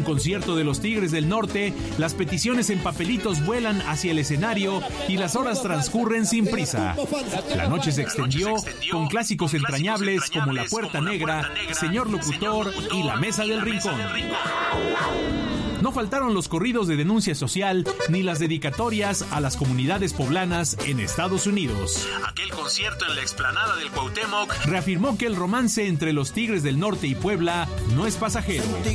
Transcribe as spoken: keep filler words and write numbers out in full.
un concierto de los Tigres del Norte, las peticiones en papelitos vuelan hacia el escenario y las horas transcurren sin prisa. La noche se extendió con clásicos entrañables como La Puerta Negra, Señor Locutor y La Mesa del Rincón. No faltaron los corridos de denuncia social ni las dedicatorias a las comunidades poblanas en Estados Unidos. Aquel concierto en la explanada del Cuauhtémoc reafirmó que el romance entre los Tigres del Norte y Puebla no es pasajero.